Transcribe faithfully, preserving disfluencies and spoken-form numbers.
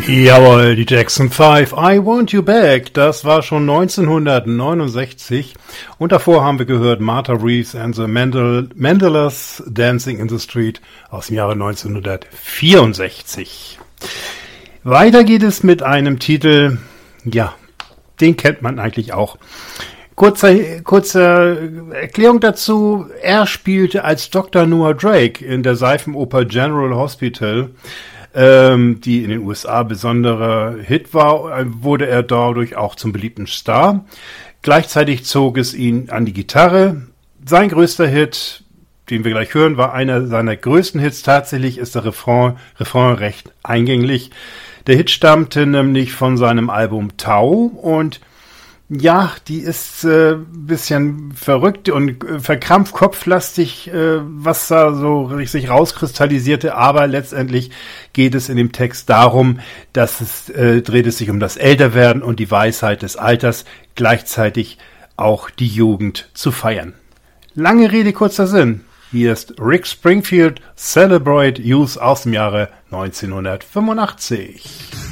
Jawohl, die Jackson Five, I Want You Back, das war schon neunzehnhundertneunundsechzig und davor haben wir gehört Martha Reeves and the Mandel- Mandelas Dancing in the Street aus dem Jahre neunzehnhundertvierundsechzig. Weiter geht es mit einem Titel, ja, den kennt man eigentlich auch. Kurze, kurze Erklärung dazu, er spielte als Doktor Noah Drake in der Seifenoper General Hospital, ähm, die in den U S A besonderer Hit war, wurde er dadurch auch zum beliebten Star. Gleichzeitig zog es ihn an die Gitarre. Sein größter Hit, den wir gleich hören, war einer seiner größten Hits. Tatsächlich ist der Refrain, Refrain recht eingänglich. Der Hit stammte nämlich von seinem Album Tau und ja, die ist äh, bisschen verrückt und äh, verkrampft, kopflastig, äh, was da so sich rauskristallisierte, aber letztendlich geht es in dem Text darum, dass es äh, dreht es sich um das Älterwerden und die Weisheit des Alters, gleichzeitig auch die Jugend zu feiern. Lange Rede, kurzer Sinn. Hier ist Rick Springfield, Celebrate Youth aus dem Jahre neunzehnhundertfünfundachtzig.